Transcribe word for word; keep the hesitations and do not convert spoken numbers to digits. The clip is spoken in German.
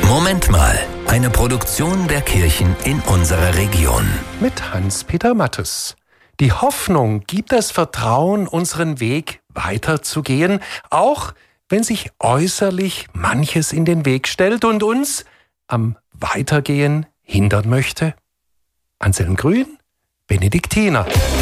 Moment mal, eine Produktion der Kirchen in unserer Region. Mit Hans-Peter Mattes. Die Hoffnung gibt das Vertrauen, unseren Weg weiterzugehen, auch wenn sich äußerlich manches in den Weg stellt und uns am Weitergehen hindern möchte. Anselm Grün, Benediktiner.